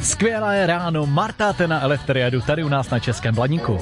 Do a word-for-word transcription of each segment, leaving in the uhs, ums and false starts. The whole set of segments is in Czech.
Skvělé ráno, Marta Tena Eleftheriadu tady u nás na Českém Blaníku.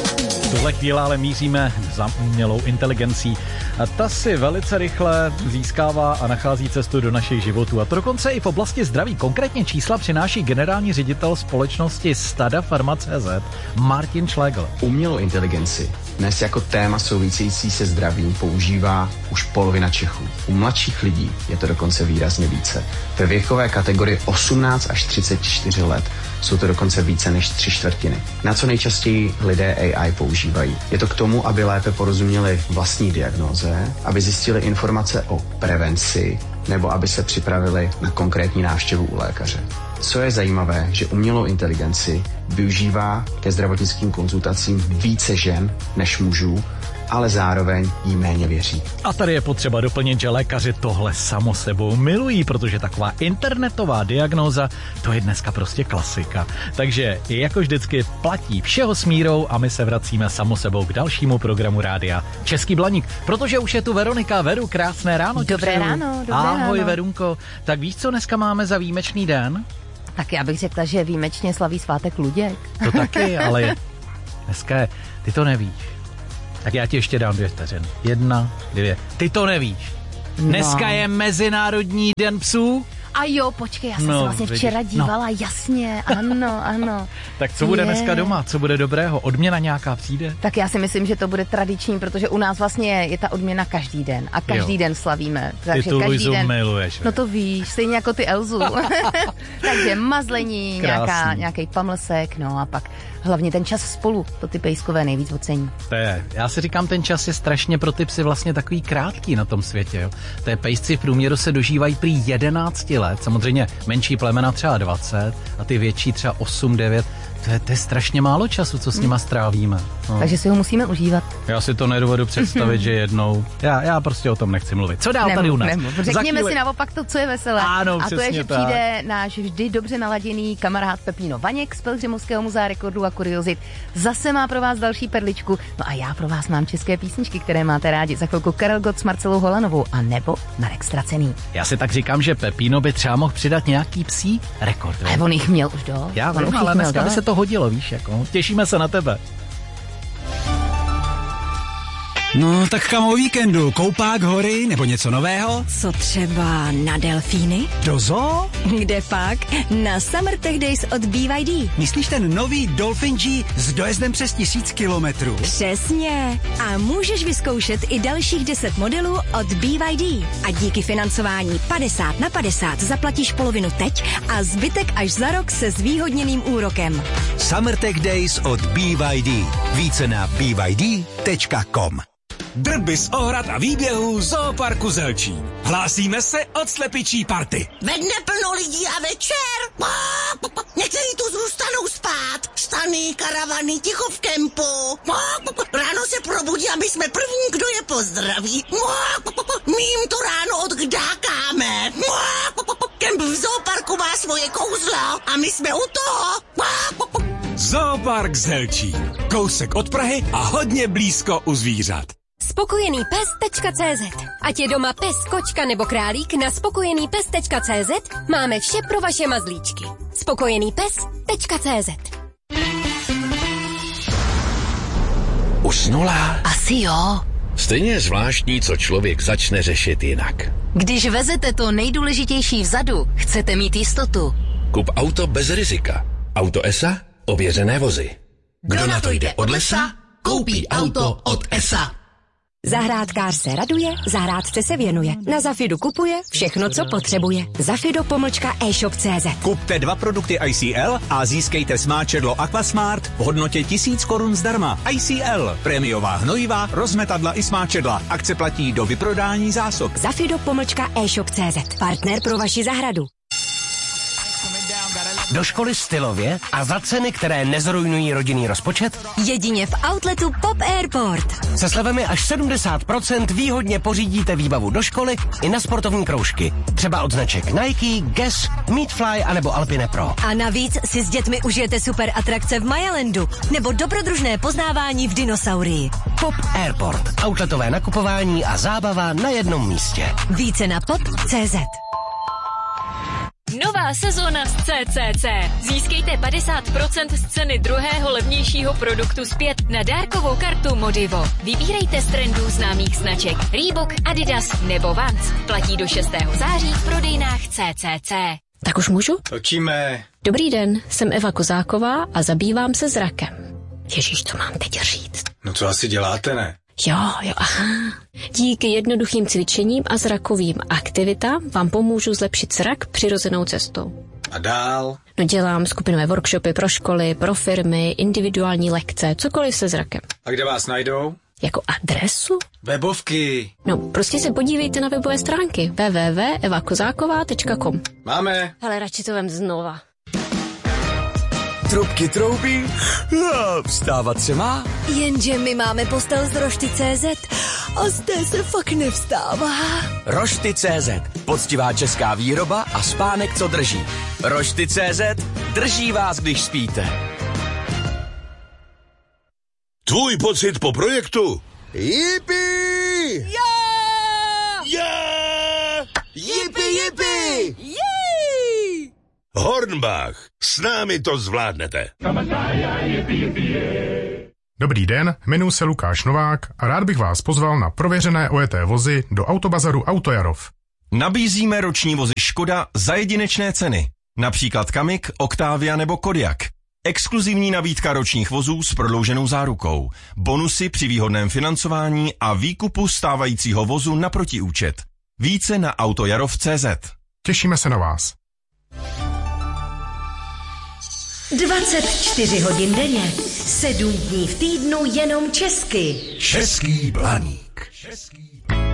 V tuhle chvíli ale míříme za umělou inteligencí. A ta si velice rychle získává a nachází cestu do našich životů. A to dokonce i v oblasti zdraví. Konkrétně čísla přináší generální ředitel společnosti Stada Pharma tečka cé zet Martin Schlegel. Umělou inteligenci dnes jako téma související se zdravím používá už polovina Čechů. U mladších lidí je to dokonce výrazně více. Ve věkové kategorii osmnáct až třicet čtyři let jsou to dokonce více než tři čtvrtiny. Na co nejčastěji lidé A I používají? Je to k tomu, aby lépe porozuměli vlastní diagnóze, aby zjistili informace o prevenci nebo aby se připravili na konkrétní návštěvu u lékaře. Co je zajímavé, že umělou inteligenci využívá ke zdravotnickým konzultacím více žen než mužů, ale zároveň jí méně věří. A tady je potřeba doplnit, že lékaři tohle samo sebou milují, protože taková internetová diagnóza, to je dneska prostě klasika. Takže jako vždycky platí všeho s mírou a my se vracíme samo sebou k dalšímu programu rádia Český Blaník, protože už je tu Veronika. Veru, krásné ráno. Dobré přeju. ráno, dobré Ahoj, ráno. Verunko. Tak víš, co dneska máme za výjimečný den? Tak já bych řekla, že výjimečně slaví svátek Luděk. To taky, ale dneska je, ty to nevíš. Tak já ti ještě dám dvě vteřiny. Jedna, dvě. Ty to nevíš. Dneska No. je Mezinárodní den psů. A jo, počkej, já jsem No, se vlastně vidíš. včera dívala, no. Jasně, ano, ano. Tak co bude Je. dneska doma? Co bude dobrého? Odměna nějaká přijde? Tak já si myslím, že to bude tradiční, protože u nás vlastně je, je ta odměna každý den a každý Jo. den slavíme. Ty Takže tu každý Luizu den. miluješ. No to víš, stejně jako ty Elzu. Takže mazlení, nějaká, Krásný. nějaký pamlsek, no a pak hlavně ten čas spolu, to ty pejskové nejvíc ocení. To je, já si říkám, ten čas je strašně pro ty psy vlastně takový krátký na tom světě. Jo. Té pejsci v průměru se dožívají prý jedenáct let, samozřejmě menší plemena třeba dvacet a ty větší třeba osm devět. To je, to je strašně málo času, co s nima strávíme. No. Takže si ho musíme užívat. Já si to nedovedu představit, že jednou. Já, já prostě o tom nechci mluvit. Co dál Nemluv, tady u nás? nemluv. Řekněme si naopak to, co je veselé. Ano, a to je, že přesně přijde náš vždy dobře naladěný kamarád Pepino Vaněk z Pelhřimovského muzea rekordů a kuriozit. Zase má pro vás další perličku. No a já pro vás mám české písničky, které máte rádi. Za chvilku Karel Gott s Marcelou Holanovou a nebo Marek Stracený. Já si tak říkám, že Pepino by třeba mohl přidat nějaký psí rekord. Ale on jich měl už dost. Já on vím, už jich ale měl dneska by dost. se to hodilo, víš, jako. Těšíme se na tebe. No, tak kam o víkendu? Koupák, hory nebo něco nového? Co třeba na delfíny? Do zoo? Kde pak? Na Summer Tech Days od B Y D. Myslíš ten nový Dolphin G s dojezdem přes tisíc kilometrů? Přesně. A můžeš vyzkoušet i dalších deset modelů od B Y D. A díky financování padesát na padesát zaplatíš polovinu teď a zbytek až za rok se zvýhodněným úrokem. Summer Tech Days od B Y D. Více na b y d tečka com. Drby z ohrad a výběhů Zooparku Zelčín. Hlásíme se od slepičí party. Ve dne plno lidí a večer. Někteří tu zůstanou spát. Stany, karavany, ticho v kempu. Ráno se probudí, aby jsme první, kdo je pozdraví. My jim to ráno odkdákáme. Kemp v Zooparku má svoje kouzlo a my jsme u toho. Zoopark Zelčín. Kousek od Prahy a hodně blízko u zvířat. spokojený pes tečka cé zet. Ať je doma pes, kočka nebo králík, na spokojený pes tečka cé zet máme vše pro vaše mazlíčky. spokojený pes tečka cé zet. Usnula? Asi jo. Stejně je zvláštní, co člověk začne řešit jinak. Když vezete to nejdůležitější vzadu, chcete mít jistotu. Kup auto bez rizika. Auto E S A? Ověřené vozy. Kdo na to jde od lesa, koupí auto od E S A. Zahrádkář se raduje, zahrádce se věnuje. Na Zafidu kupuje všechno, co potřebuje. Zafido pomlčka e-shop tečka cé zet. Kupte dva produkty I C L a získejte smáčedlo Aquasmart v hodnotě tisíc korun zdarma. I C L, prémiová hnojivá, rozmetadla i smáčedla. Akce platí do vyprodání zásob. Zafido pomlčka e-shop tečka cé zet. Partner pro vaši zahradu. Do školy stylově a za ceny, které nezrujnují rodinný rozpočet? Jedině v outletu Pop Airport. Se slevami až sedmdesát procent výhodně pořídíte výbavu do školy i na sportovní kroužky. Třeba od značek Nike, Guess, Meatfly anebo Alpine Pro. A navíc si s dětmi užijete super atrakce v Majalandu nebo dobrodružné poznávání v dinosaurii. Pop Airport. Outletové nakupování a zábava na jednom místě. Více na pop tečka cé zet. Nová sezóna z C C C. Získejte padesát procent z ceny druhého levnějšího produktu zpět na dárkovou kartu Modivo. Vybírejte z trendů známých značek Reebok, Adidas nebo Vans. Platí do šestého září v prodejnách C C C. Tak už můžu? Točíme. Dobrý den, jsem Eva Kozáková a zabývám se zrakem. Ježíš, co mám teď říct? No co asi děláte, ne? Jo, jo, aha. Díky jednoduchým cvičením a zrakovým aktivitám vám pomůžu zlepšit zrak přirozenou cestou. A dál? No dělám skupinové workshopy pro školy, pro firmy, individuální lekce, cokoliv se zrakem. A kde vás najdou? Jako adresu? Webovky. No, prostě se podívejte na webové stránky w w w tečka eva kozáková tečka com. Máme. Hele, radši to vem znova. Trubky troubí, no, vstávat se má. Jenže my máme postel z rošty tečka cé zet a z té se fakt nevstává. Rošty tečka cé zet, poctivá česká výroba a spánek, co drží. Rošty tečka cé zet, drží vás, když spíte. Tvůj pocit po projektu? Jipi! Yeah! Yeah! Jipi, jipi! Yeah! Hornbach, s námi to zvládnete. Dobrý den, jmenuji se Lukáš Novák a rád bych vás pozval na prověřené ojeté vozy do Autobazaru Autojarov. Nabízíme roční vozy Škoda za jedinečné ceny, například Kamik, Octavia nebo Kodiaq. Exkluzivní nabídka ročních vozů s prodlouženou zárukou, bonusy při výhodném financování a výkupu stávajícího vozu na protiúčet. Více na autojarov tečka cé zet. Těšíme se na vás. dvacet čtyři hodin denně, sedm dní v týdnu jenom česky. Český Blaník. Český...